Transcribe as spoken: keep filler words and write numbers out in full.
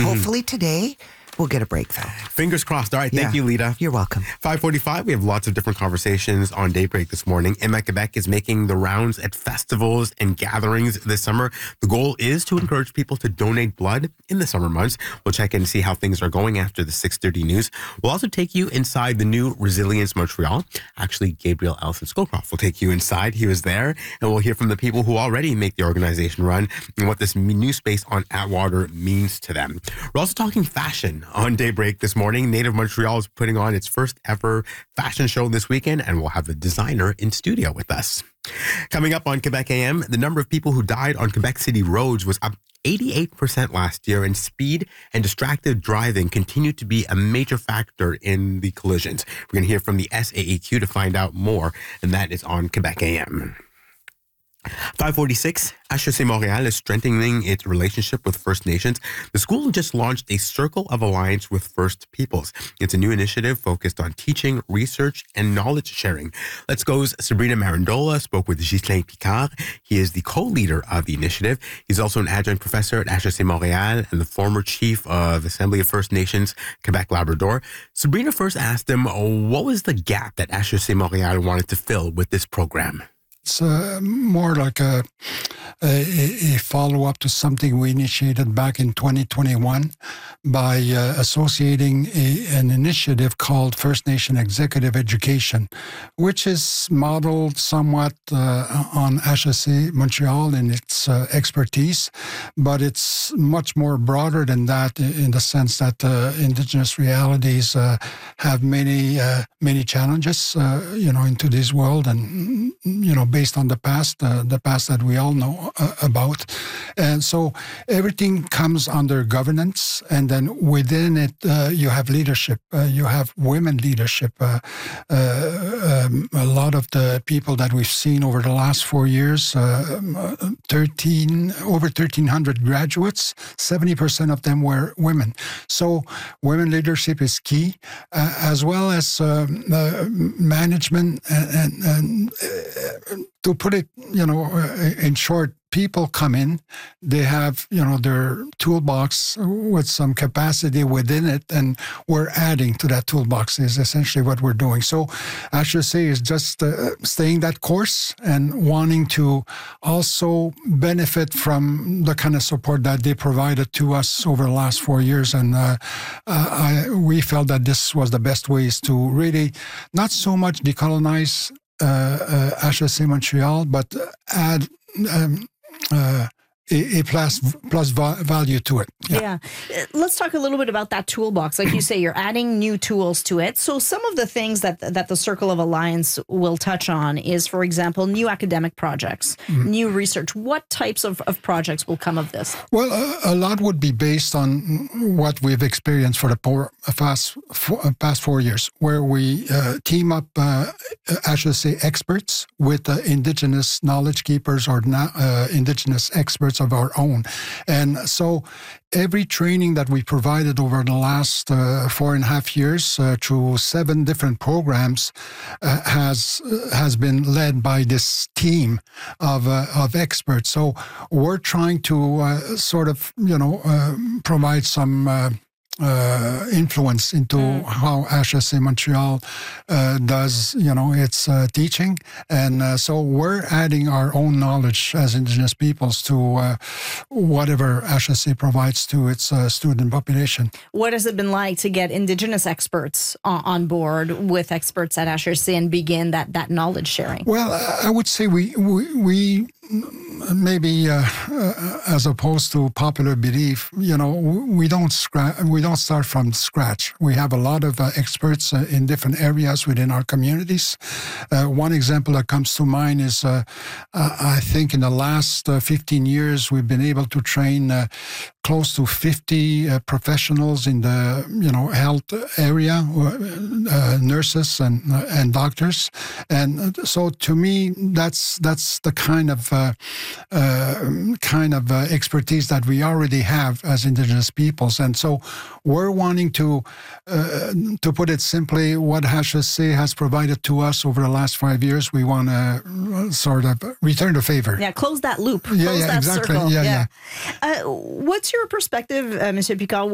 hopefully today we'll get a breakthrough. Fingers crossed. All right. Thank Yeah. you, Lita. You're welcome. five forty-five, we have lots of different conversations on Daybreak this morning. M A Quebec is making the rounds at festivals and gatherings this summer. The goal is to encourage people to donate blood in the summer months. We'll check in and see how things are going after the six thirty news. We'll also take you inside the new Resilience Montreal. Actually, Gabriel Elson-Scowcroft will take you inside. He was there, and we'll hear from the people who already make the organization run and what this new space on Atwater means to them. We're also talking fashion on Daybreak this morning. Native Montreal is putting on its first ever fashion show this weekend, and we'll have a designer in studio with us. Coming up on Quebec A M, the number of people who died on Quebec City roads was up eighty-eight percent last year, and speed and distracted driving continue to be a major factor in the collisions. We're going to hear from the S A E Q to find out more, and that is on Quebec A M. five forty-six, H E C Montréal is strengthening its relationship with First Nations. The school just launched a Circle of Alliance with First Peoples. It's a new initiative focused on teaching, research, and knowledge sharing. Let's Go's Sabrina Marandola spoke with Ghislain Picard. He is the co-leader of the initiative. He's also an adjunct professor at H E C Montréal and the former chief of Assembly of First Nations, Quebec Labrador. Sabrina first asked him, what was the gap that H E C Montréal wanted to fill with this program? It's uh, more like a, a, a follow-up to something we initiated back in twenty twenty-one by uh, associating a, an initiative called First Nation Executive Education, which is modeled somewhat uh, on H E C Montreal in its uh, expertise, but it's much more broader than that in the sense that uh, Indigenous realities uh, have many uh, many challenges, uh, you know, in today's world, and you know, based on the past, uh, the past that we all know uh, about. And so everything comes under governance, and then within it, uh, you have leadership, uh, you have women leadership. Uh, uh, um, a lot of the people that we've seen over the last four years, uh, thirteen, over thirteen hundred graduates, seventy percent of them were women. So women leadership is key, uh, as well as uh, uh, management and, and, and uh, to put it, you know, in short, people come in, they have, you know, their toolbox with some capacity within it, and we're adding to that toolbox is essentially what we're doing. So I should say is just uh, staying that course and wanting to also benefit from the kind of support that they provided to us over the last four years. And uh, uh, I, we felt that this was the best ways to really not so much decolonize uh, uh, H E C Montreal, but add um, uh, a, a plus plus value to it. Yeah. yeah. Let's talk a little bit about that toolbox. Like you say, you're adding new tools to it. So some of the things that that the Circle of Alliance will touch on is, for example, new academic projects, mm. new research. What types of, of projects will come of this? Well, a, a lot would be based on what we've experienced for the poor, past, for, past four years, where we uh, team up, uh, I should say, experts with uh, Indigenous knowledge keepers or uh, Indigenous experts of our own. And so every training that we provided over the last uh, four and a half years uh, through seven different programs uh, has uh, has been led by this team of uh, of experts. So we're trying to uh, sort of, you know, uh, provide some uh, Uh, influence into mm. how H E C Montreal uh, does, you know, its uh, teaching. And uh, so we're adding our own knowledge as Indigenous peoples to uh, whatever H E C provides to its uh, student population. What has it been like to get Indigenous experts on, on board with experts at H E C and begin that, that knowledge sharing? Well, I would say we, we, we maybe uh, uh, as opposed to popular belief, you know, we don't scra- we don't start from scratch. We have a lot of uh, experts uh, in different areas within our communities. Uh, one example that comes to mind is, uh, uh, I think in the last uh, fifteen years, we've been able to train uh, close to fifty uh, professionals in the, you know, health area, uh, nurses and uh, and doctors. And so to me, that's that's the kind of uh, uh, kind of uh, expertise that we already have as Indigenous peoples. And so we're wanting to, uh, to put it simply, what H E C has provided to us over the last five years, we want to sort of return the favor. Yeah, close that loop. Close yeah, yeah, that exactly. circle. Yeah, yeah. yeah. Uh, what's your perspective, uh, Monsieur Picard?